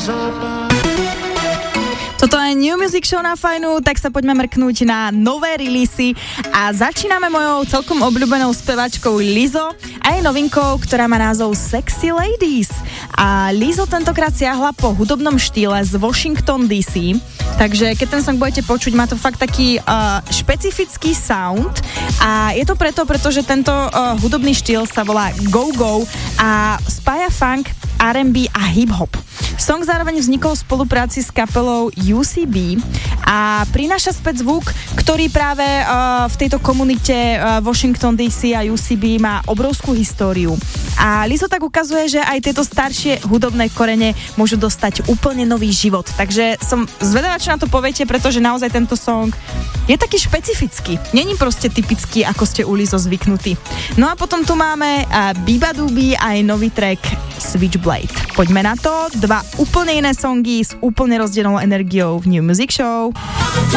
Toto je New Music Show na Fajnu, tak sa poďme mrknúť na nové releasy a začíname mojou celkom obľúbenou spevačkou Lizzo a jej novinkou, ktorá má názov Sexy Ladies. A Lizzo tentokrát siahla po hudobnom štýle z Washington DC, takže keď ten song budete počuť, má to fakt taký špecifický sound a je to pretože tento hudobný štýl sa volá Go-Go a spája funk, R&B a hip-hop. Song zároveň vznikol v spolupráci s kapelou UCB a prináša späť zvuk, ktorý práve v tejto komunite Washington DC a UCB má obrovskú históriu. A Lizzo tak ukazuje, že aj tieto staršie hudobné korene môžu dostať úplne nový život. Takže som zvedavá, čo na to poviete, pretože naozaj tento song je taký špecifický. Není proste typický, ako ste u Lizzo zvyknutí. No a potom tu máme Biba Dubi a aj nový track Switchblade. Poďme na to, dva úplne iné songy s úplne rozdielnou energiou v New Music Show.